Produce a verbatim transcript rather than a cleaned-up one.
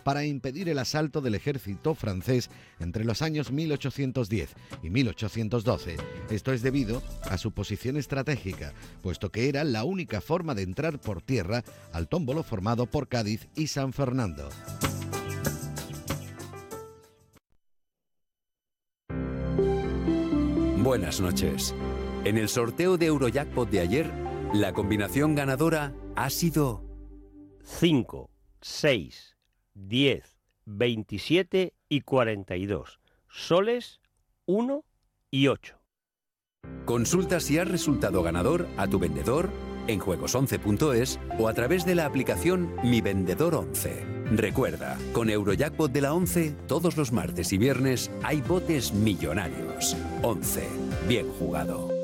para impedir el asalto del ejército francés entre los años mil ochocientos diez y mil ochocientos doce. Esto es debido a su posición estratégica, puesto que era la única forma de entrar por tierra al tómbolo formado por Cádiz y San Fernando. Buenas noches. En el sorteo de Eurojackpot de ayer, la combinación ganadora ha sido cinco, seis, diez, veintisiete y cuarenta y dos. Soles uno y ocho. Consulta si has resultado ganador a tu vendedor en juegos once punto es o a través de la aplicación Mi Vendedor once. Recuerda, con Eurojackpot de la once, todos los martes y viernes hay botes millonarios. once. Bien jugado.